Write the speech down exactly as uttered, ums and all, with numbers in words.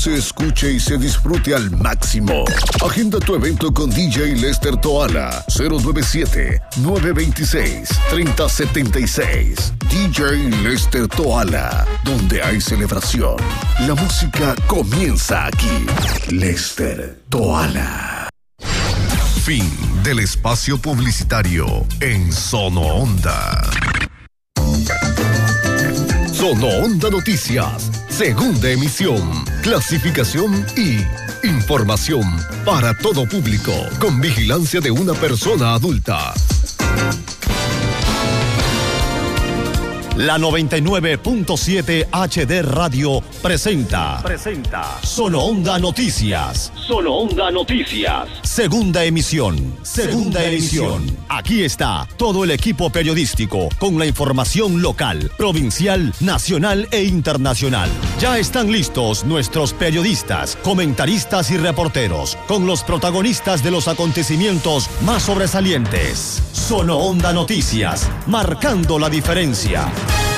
se escuche y se disfrute al máximo. Agenda tu evento con D J Lester Toala. cero nueve siete, nueve dos seis, tres cero siete seis. D J Lester Toala. Donde hay celebración, la música comienza aquí. Lester Toala. Fin del espacio publicitario en Sono Onda. Sono Onda Noticias, segunda emisión, clasificación y información para todo público, con vigilancia de una persona adulta. La noventa y nueve punto siete H D Radio presenta, presenta Sono Onda Noticias. Sono Onda Noticias. Segunda emisión. Segunda, Segunda emisión. emisión. Aquí está todo el equipo periodístico con la información local, provincial, nacional e internacional. Ya están listos nuestros periodistas, comentaristas y reporteros con los protagonistas de los acontecimientos más sobresalientes. Sono Onda Noticias, marcando la diferencia.